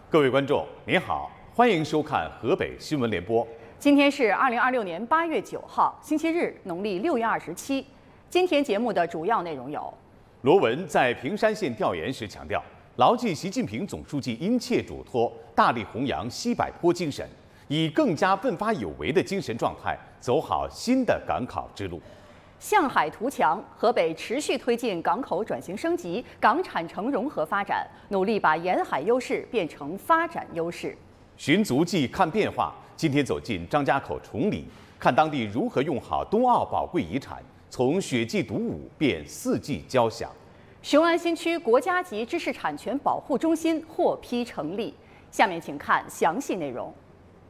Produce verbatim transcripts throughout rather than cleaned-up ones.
各位观众，您好，欢迎收看河北新闻联播。 今天是二零二六年八月九号，星期日，农历六月二十七。今天节目的主要内容有： 罗文在平山县调研时强调，牢记习近平总书记殷切嘱托，大力弘扬西柏坡精神，以更加奋发有为的精神状态，走好新的赶考之路。 向海图强，河北持续推进港口转型升级、港产城融合发展，努力把沿海优势变成发展优势。 寻足迹看变化，今天走进张家口崇礼，看当地如何用好冬奥宝贵遗产，从雪季独舞变四季交响。 雄安新区国家级知识产权保护中心获批成立。下面请看详细内容。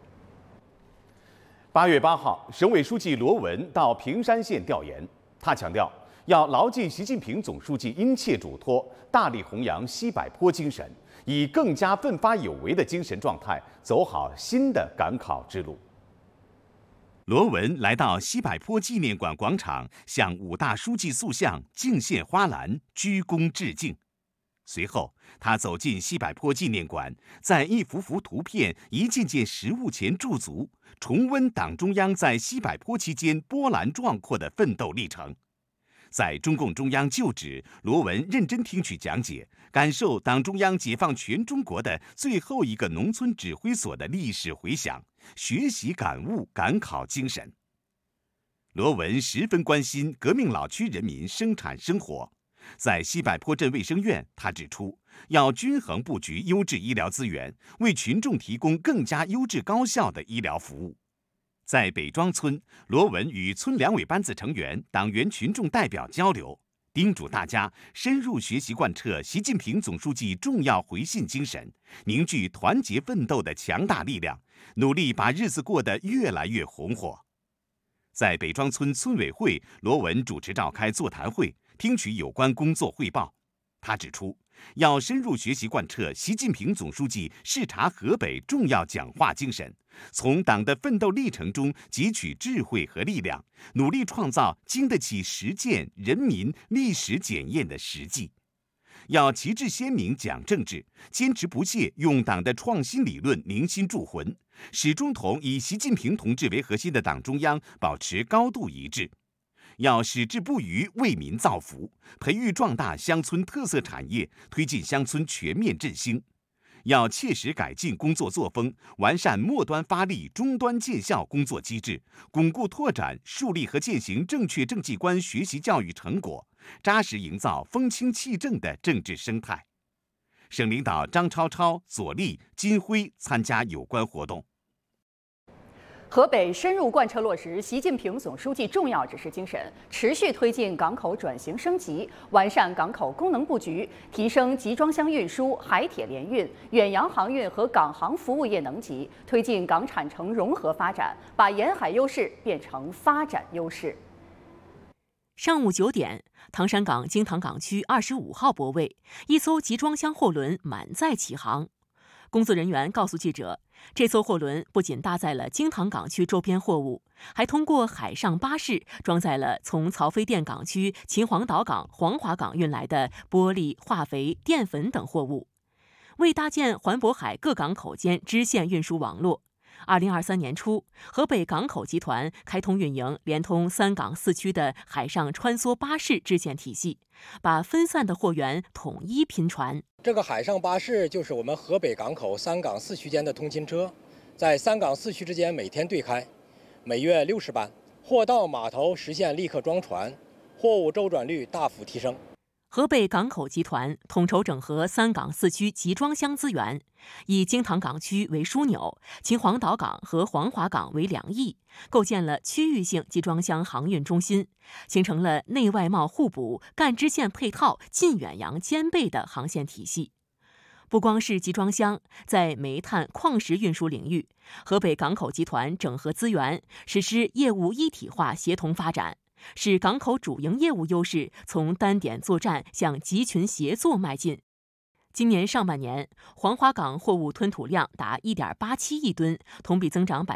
八月八号，省委书记罗文到平山县调研，他强调要牢记习近平总书记殷切嘱托，大力弘扬西柏坡精神，以更加奋发有为的精神状态，走好新的赶考之路。罗文来到西柏坡纪念馆广场，向五大书记塑像敬献花篮，鞠躬致敬。随后，他走进西柏坡纪念馆，在一幅幅图片、一件件实物前驻足，重温党中央在西柏坡期间波澜壮阔的奋斗历程。在中共中央旧址，罗文认真听取讲解，感受党中央解放全中国的最后一个农村指挥所的历史回响，学习感悟赶考精神。罗文十分关心革命老区人民生产生活。在西柏坡镇卫生院，他指出，要均衡布局优质医疗资源，为群众提供更加优质高效的医疗服务。在北庄村，罗文与村两委班子成员、党员群众代表交流，叮嘱大家深入学习贯彻习近平总书记重要回信精神，凝聚团结奋斗的强大力量，努力把日子过得越来越红火。在北庄村村委会，罗文主持召开座谈会，听取有关工作汇报。他指出，要深入学习贯彻习近平总书记视察河北重要讲话精神，从党的奋斗历程中汲取智慧和力量，努力创造经得起实践、人民、历史检验的实际。要旗帜鲜明讲政治，坚持不懈用党的创新理论凝心铸魂，始终同以习近平同志为核心的党中央保持高度一致。要矢志不渝为民造福，培育壮大乡村特色产业，推进乡村全面振兴。要切实改进工作作风，完善末端发力、终端见效工作机制，巩固拓展、树立和践行正确政绩观学习教育成果，扎实营造风清气正的政治生态。省领导张超超、左立、金辉参加有关活动。 河北深入贯彻落实习近平总书记重要指示精神，持续推进港口转型升级，完善港口功能布局，提升集装箱运输、海铁联运、远洋航运和港航服务业能级，推进港产城融合发展，把沿海优势变成发展优势。 上午九点，唐山港京塘港区二十五号泊位，一艘集装箱货轮满载起航。工作人员告诉记者，这艘货轮不仅搭载了京塘港区周边货物，还通过海上巴士装载了从曹妃甸港区、秦皇岛港、黄华港运来的玻璃、化肥、淀粉等货物。为搭建环渤海各港口间支线运输网络，二零二三年初，河北港口集团开通运营连通三港四区的海上穿梭巴士支线体系，把分散的货源统一拼船。 这个海上巴士就是我们河北港口三港四区间的通勤车，在三港四区之间每天对开，每月六十班，货到码头实现立刻装船，货物周转率大幅提升。 河北港口集团统筹整合三港四区集装箱资源，以京塘港区为枢纽，秦皇岛港和黄华港为两翼，构建了区域性集装箱航运中心，形成了内外贸互补、干支线配套、近远洋兼备的航线体系。不光是集装箱，在煤炭、矿石运输领域，河北港口集团整合资源，实施业务一体化协同发展，使港口主营业务优势从单点作战向集群协作迈进。今年上半年，黄华港货物吞吐量达 一点八七亿吨，同比增长